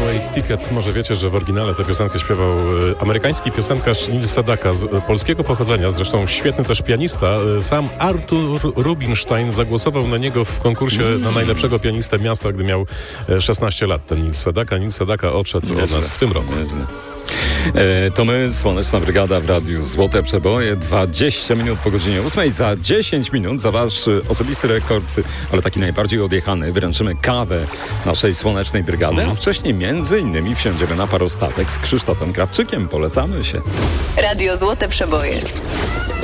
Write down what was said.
One Way Ticket. Może wiecie, że w oryginale tę piosenkę śpiewał amerykański piosenkarz Neil Sedaka, polskiego pochodzenia, zresztą świetny też pianista. Sam Artur Rubinstein zagłosował na niego w konkursie na najlepszego pianistę miasta, gdy miał 16 lat. Ten Neil Sedaka. Neil Sedaka odszedł od nas w tym roku. To my, Słoneczna Brygada w Radiu Złote Przeboje. 20 minut po godzinie 8. Za 10 minut za wasz osobisty rekord, ale taki najbardziej odjechany, wręczymy kawę naszej Słonecznej Brygady, a wcześniej między innymi wsiądziemy na parostatek z Krzysztofem Krawczykiem. Polecamy się. Radio Złote Przeboje.